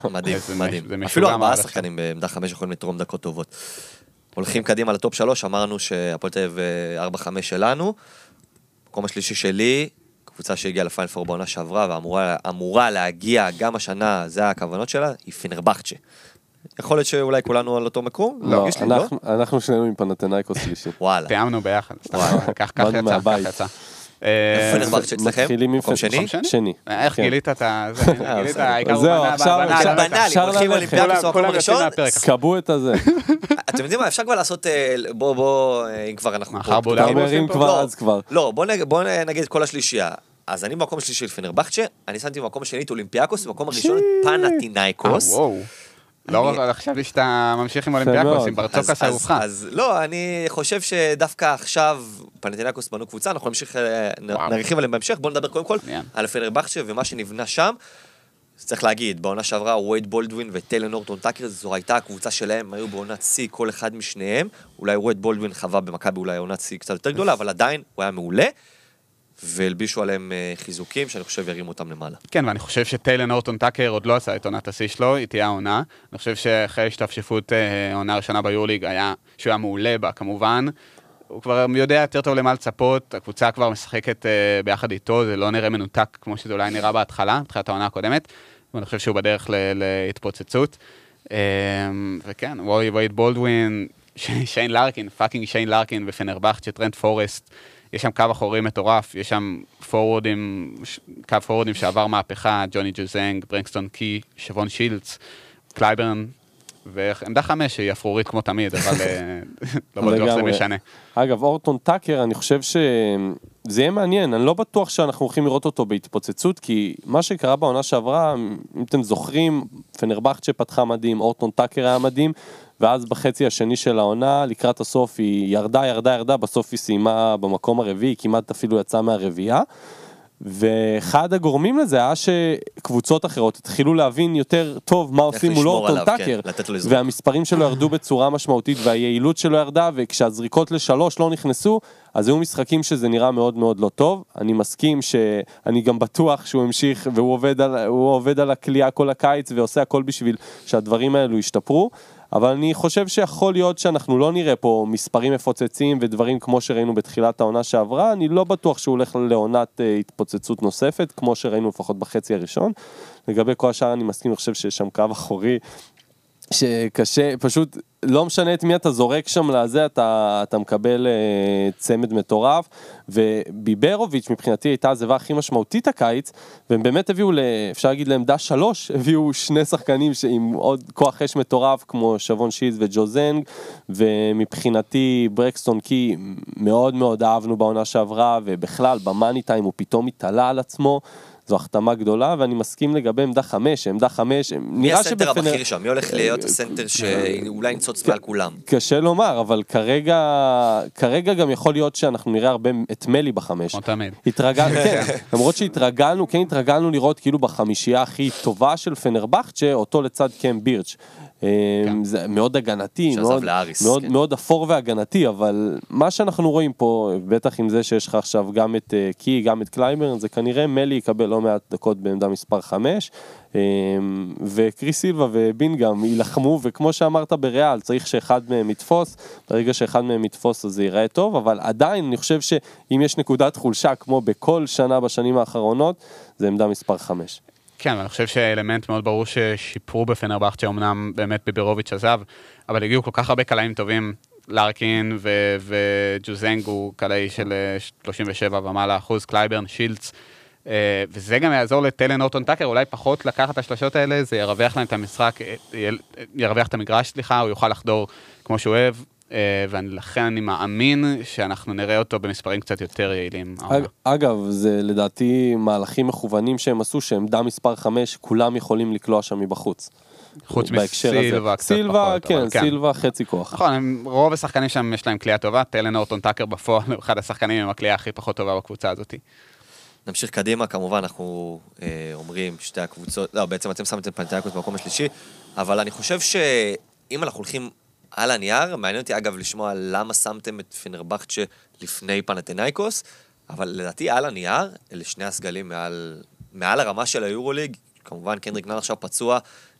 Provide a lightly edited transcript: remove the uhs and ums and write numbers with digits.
מדהים, מדהים. אפילו 4 שחקנים בעמדה 5 יכולים לתרום דקות טובות. הולכים קדימה לטופ 3, אמרנו שהפועל תל אביב 4-5 שלנו, מקום השלישי שלי, קבוצה שהגיעה לפיינל פור בעונה שעברה, ואמורה להגיע גם השנה, זה הכוונות שלה, היא פנרבחצ'ה. יכול להיות שאולי כולנו על אותו מקום? לא, אנחנו שנינו עם פנתנאיקוס שלישי. וואלה. תיאמנו ביחד. כך יצא. פנרבחצ'ה אצלכם? מקום שני? שני. איך גילית את זה? גילית העיקר הוא זהו, עכשיו בנאלי, הולכים אולימפיאקוס במקום הראשון. סקבו את הזה. אתם יודעים מה, אפשר כבר לעשות, בוא, אם כבר אנחנו פה. אתה אומר אם כבר, אז כבר. לא, בוא נגיד כל השלישייה. אז אני במקום השלישי של פנרבחצ'ה, אני שמתי במקום השני את אולימפיאקוס, במקום הראשון פנתינאיקוס. לא, חשבתי שאתה ממשיך עם אולימפיאקוס, עם ברצוקה שערוך. אז לא, אני חושב שדווקא עכשיו פנתינאיקוס בנו קבוצה, אנחנו נרחיב עליהם בהמשך, בואו נדבר קודם כל על פנרבחצ'ה ומה שנבנה שם. צריך להגיד, בעונה שעברה ווייד בולדווין וטיילר נורטון טאקר, זו הייתה הקבוצה שלהם, היו בעונת C כל אחד משניהם, אולי ווייד בולדווין חווה במכבי אולי עונת C קצת יותר גדולה, אבל עדיין הוא היה מעולה. והלבישו עליהם חיזוקים, שאני חושב ירימו אותם למעלה. כן, ואני חושב שטיילר נורטון טאקר עוד לא עשה את עונת השיא שלו, היא תהיה העונה. אני חושב שאחרי השתפשפות העונה הראשונה ביורליג, שהוא היה מעולה בה, כמובן. הוא כבר יודע יותר טוב למה לצפות, הקבוצה כבר משחקת ביחד איתו, זה לא נראה מנותק כמו שזה אולי נראה בהתחלה, בתחילת העונה הקודמת, ואני חושב שהוא בדרך להתפוצצות. וכן, ווייד בולדווין, שיין לארקין, פאקינג שיין לארקין ופנרבחצ'ה, טרנט פורסט, יש שם קו אחורי מטורף, יש שם קו פורורדים שעבר מהפכה, ג'וני ג'וזנג, ברנקסטון קי, שבון שילץ, קלייברן, ועמדה 5 היא אפרורית כמו תמיד, אבל לא בטוח זה משנה. אגב, אורטון טאקר, אני חושב שזה יהיה מעניין, אני לא בטוח שאנחנו הולכים לראות אותו בהתפוצצות, כי מה שקרה בעונה שעברה, אם אתם זוכרים, פנרבחצ'ה פתחה מדהים, אורטון טאקר היה מדהים, ואז בחצי השני של העונה, לקראת הסוף היא ירדה, בסוף היא סיימה במקום הרביעי, כמעט אפילו יצאה מהרביעייה, ואחד הגורמים לזה היה שקבוצות אחרות התחילו להבין יותר טוב מה עושים מול אורטון טאקר, והמספרים שלו ירדו בצורה משמעותית, והיעילות שלו ירדה, וכשהזריקות ל3 לא נכנסו, אז היו משחקים שזה נראה מאוד מאוד לא טוב. אני מסכים שאני גם בטוח שהוא המשיך, והוא עובד על הקליעה כל הקיץ, ועושה הכל בשביל שהדברים האלו ישתפרו, אבל אני חושב שיכול להיות שאנחנו לא נראה פה מספרים מפוצצים ודברים כמו שראינו בתחילת העונה שעברה, אני לא בטוח שהוא הולך לעונת התפוצצות נוספת, כמו שראינו לפחות בחצי הראשון. לגבי כל השאר אני מסכים, אני חושב שיש שם קו אחורי, שקשה, פשוט לא משנה את מי אתה זורק שם לזה, אתה מקבל צמד מטורף, וביברוביץ' מבחינתי הייתה הזווה הכי משמעותית הקיץ, והם באמת הביאו, אפשר להגיד לעמדה 3, הביאו שני שחקנים עם עוד כוח אש מטורף, כמו שבון שיז וג'וזנג, ומבחינתי ברקסטון קי מאוד מאוד אהבנו בעונה שעברה, ובכלל במאני טיים הוא פתאום התעלה על עצמו, זו החתמה גדולה, ואני מסכים לגבי עמדה 5, עמדה 5, מי הסנטר הבכיר שם? מי הולך להיות הסנטר שאולי נצוץ מעל כולם? קשה לומר, אבל כרגע גם יכול להיות שאנחנו נראה הרבה את מלי ב5. למרות שהתרגלנו לראות כאילו בחמישייה הכי טובה של פנרבחצ'ה, אותו לצד קם בירץ'. זה מאוד הגנתי, מאוד אפור והגנתי, אבל מה שאנחנו רואים פה, בטח עם זה שיש לך עכשיו גם את קי, גם את קלייברן, זה כנראה מלי יקבל לא מעט דקות בעמדה מספר 5, וקריס סילבה ובין גם ילחמו, וכמו שאמרת בריאל, צריך שאחד מהם יתפוס, ברגע שאחד מהם יתפוס אז זה ייראה טוב, אבל עדיין אני חושב שאם יש נקודת חולשה, כמו בכל שנה בשנים האחרונות, זה עמדה מספר 5. כן, אני חושב שאלמנט מאוד ברור ששיפרו בפנרבחצ'ה, אמנם באמת ביברוביץ' עזב, אבל הגיעו כל כך הרבה קלעים טובים, לארקין וג'וזנג הוא קלעי של 37 ומעלה אחוז, קלייברן, שילץ, וזה גם יעזור לטיילר נורטון טאקר, אולי פחות לקחת את השלשות האלה, זה ירווח להם את המשחק, ירווח את המגרש, סליחה, הוא יוכל לחדור כמו שהוא אוהב, ולכן אני מאמין שאנחנו נראה אותו במספרים קצת יותר יעילים. אגב, זה לדעתי מהלכים מכוונים שהם עשו, שעמדה מספר 5, כולם יכולים לקלוע שם מבחוץ. חוץ מסילבה קצת פחות. כן, סילבה חצי כוח. נכון, רוב השחקנים שם יש להם קליעה טובה, טיילר נורטון טאקר בפועל, אחד השחקנים עם הקליעה הכי פחות טובה בקבוצה הזאת. נמשיך קדימה, כמובן אנחנו אומרים שתי הקבוצות, לא, בעצם אתם שמתם פנתנאיקוס במקום השלישי, אבל אני חושב שאם אנחנו הולכים על הנייר, מעניין אותי אגב לשמוע למה שמתם את פנרבחצ'ה לפני פנתנאיקוס, אבל לדעתי על הנייר, אלה שני הסגלים מעל הרמה של היורוליג, כמובן קנדריק נאן עכשיו פצוע,